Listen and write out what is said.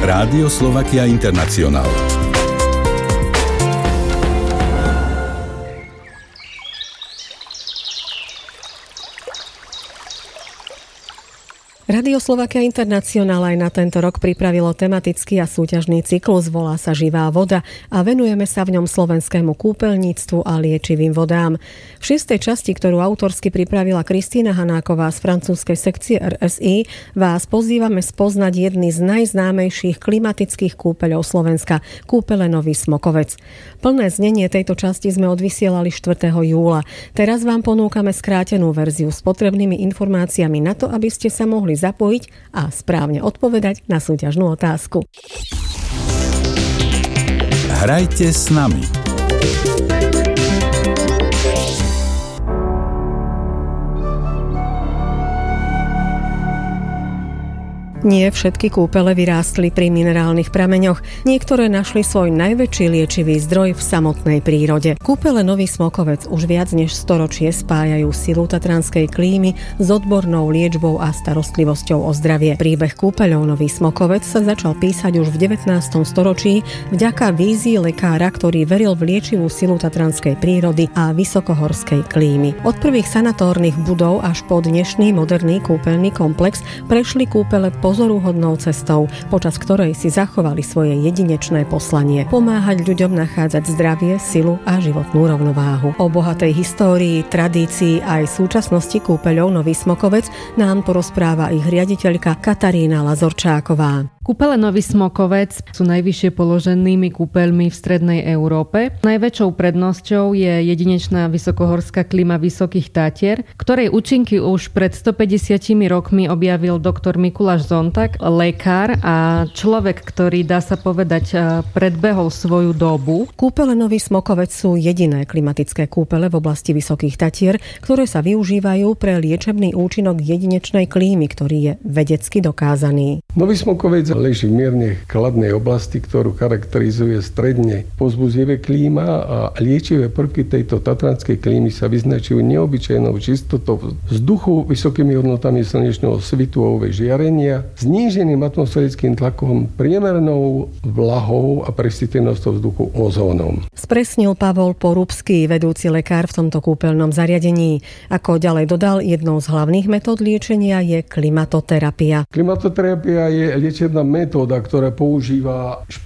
Rádio Slovakia International. Rádio Slovakia International aj na tento rok pripravilo tematický a súťažný cyklus, volá sa Živá voda a venujeme sa v ňom slovenskému kúpeľníctvu a liečivým vodám. V 6. časti, ktorú autorsky pripravila Kristína Hanáková z francúzskej sekcie RSI, vás pozývame spoznať jedny z najznámejších klimatických kúpeľov Slovenska, kúpele Nový Smokovec. Plné znenie tejto časti sme odvysielali 4. júla. Teraz vám ponúkame skrátenú verziu s potrebnými informáciami na to, aby ste sa mohli zapojiť a správne odpovedať na súťažnú otázku. Hrajte s nami. Nie všetky kúpele vyrástli pri minerálnych prameňoch. Niektoré našli svoj najväčší liečivý zdroj v samotnej prírode. Kúpele Nový Smokovec už viac než storočie spájajú silu tatranskej klímy s odbornou liečbou a starostlivosťou o zdravie. Príbeh kúpeľov Nový Smokovec sa začal písať už v 19. storočí vďaka vízii lekára, ktorý veril v liečivú silu tatranskej prírody a vysokohorskej klímy. Od prvých sanatórnych budov až po dnešný moderný kúpeľný komplex prešli kúpele pozoruhodnou cestou, počas ktorej si zachovali svoje jedinečné poslanie. Pomáhať ľuďom nachádzať zdravie, silu a životnú rovnováhu. O bohatej histórii, tradícii aj súčasnosti kúpeľov Nový Smokovec nám porozpráva ich riaditeľka Katarína Lazorčáková. Kúpele Nový Smokovec sú najvyššie položenými kúpeľmi v strednej Európe. Najväčšou prednosťou je jedinečná vysokohorská klíma Vysokých Tatier, ktorej účinky už pred 150 rokmi objavil doktor Mikuláš Zontak, lekár a človek, ktorý, dá sa povedať, predbehol svoju dobu. Kúpele Nový Smokovec sú jediné klimatické kúpele v oblasti Vysokých Tatier, ktoré sa využívajú pre liečebný účinok jedinečnej klímy, ktorý je vedecky dokázaný. Nový Smokovec leží v mierne chladnej oblasti, ktorú charakterizuje stredne povzbudivé klíma a liečivé prvky tejto tatranskej klímy sa vyznačujú neobyčajnou čistotou vzduchu, vysokými hodnotami slnečného svitu a UV žiarenia, zníženým atmosférickým tlakom, priemernou vlahou a presýtenosťou vzduchu ozónom. Spresnil Pavol Porúbsky, vedúci lekár v tomto kúpeľnom zariadení. Ako ďalej dodal, jednou z hlavných metód liečenia je klimatoterapia. Klimatoterapia je liečebná metóda, ktorá používa